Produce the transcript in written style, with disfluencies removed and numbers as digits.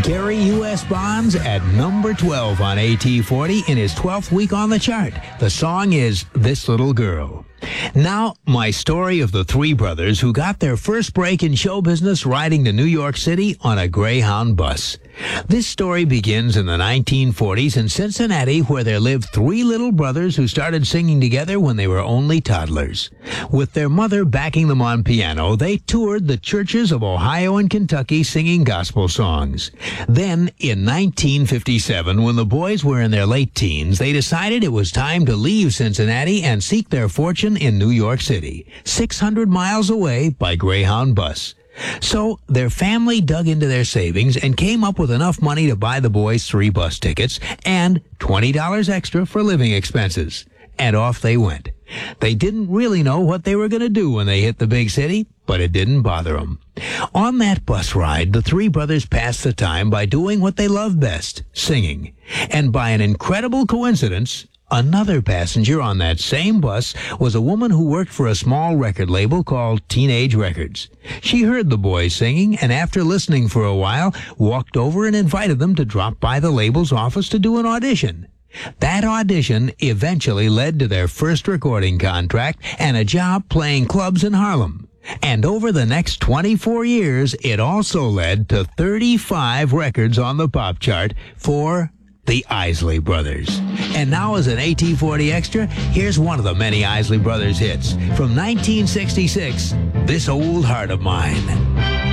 Gary U.S. Bonds at number 12 on AT40 in his 12th week on the chart. The song is This Little Girl. Now, my story of the three brothers who got their first break in show business riding to New York City on a Greyhound bus. This story begins in the 1940s in Cincinnati, where there lived three little brothers who started singing together when they were only toddlers. With their mother backing them on piano, they toured the churches of Ohio and Kentucky singing gospel songs. Then, in 1957, when the boys were in their late teens, they decided it was time to leave Cincinnati and seek their fortune in New York City, 600 miles away by Greyhound bus. So their family dug into their savings and came up with enough money to buy the boys 3 bus tickets and $20 extra for living expenses. And off they went. They didn't really know what they were going to do when they hit the big city, but it didn't bother them. On that bus ride, the three brothers passed the time by doing what they love best, singing. And by an incredible coincidence, another passenger on that same bus was a woman who worked for a small record label called Teenage Records. She heard the boys singing and after listening for a while, walked over and invited them to drop by the label's office to do an audition. That audition eventually led to their first recording contract and a job playing clubs in Harlem. And over the next 24 years, it also led to 35 records on the pop chart for the Isley Brothers. And now as an AT40 extra, here's one of the many Isley Brothers hits. From 1966, This Old Heart of Mine.